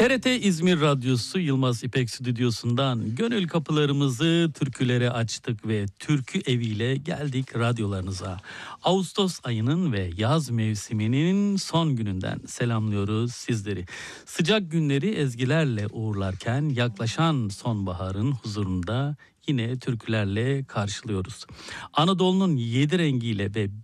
TRT İzmir Radyosu Yılmaz İpek Stüdyosu'ndan gönül kapılarımızı türkülere açtık ve türkü eviyle geldik radyolarınıza. Ağustos ayının ve yaz mevsiminin son gününden selamlıyoruz sizleri. Sıcak günleri ezgilerle uğurlarken yaklaşan sonbaharın huzurunda yine türkülerle karşılıyoruz. Anadolu'nun 7 rengiyle ve